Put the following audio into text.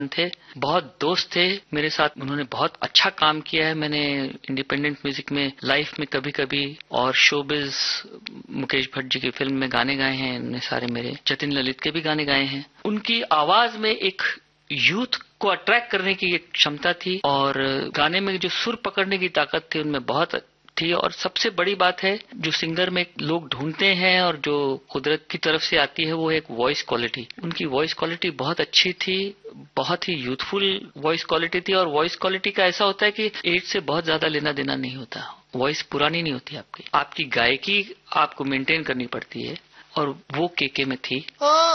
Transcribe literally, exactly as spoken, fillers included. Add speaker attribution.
Speaker 1: थे, बहुत दोस्त थे मेरे साथ, उन्होंने बहुत अच्छा काम किया है। मैंने इंडिपेंडेंट म्यूजिक में, लाइफ में कभी कभी, और शोबिज मुकेश भट्ट जी की फिल्म में गाने गाए हैं इनने सारे, मेरे जतिन ललित के भी गाने गाए हैं। उनकी आवाज में एक यूथ को अट्रैक्ट करने की एक क्षमता थी और गाने में जो सुर पकड़ने की ताकत थी उनमें बहुत थी। और सबसे बड़ी बात है जो सिंगर में लोग ढूंढते हैं और जो कुदरत की तरफ से आती है, वो है एक वॉइस क्वालिटी। उनकी वॉइस क्वालिटी बहुत अच्छी थी, बहुत ही यूथफुल वॉइस क्वालिटी थी। और वॉइस क्वालिटी का ऐसा होता है कि एज से बहुत ज्यादा लेना देना नहीं होता, वॉइस पुरानी नहीं होती आपकी, आपकी गायकी आपको मेंटेन करनी पड़ती है, और वो केके में थी।